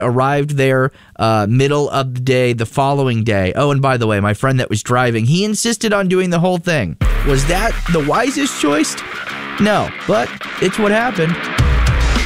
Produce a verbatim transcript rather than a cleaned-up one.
arrived there uh, middle of the day, the following day. Oh, and by the way, my friend that was driving, he insisted on doing the whole thing. Was that the wisest choice? No, but it's what happened.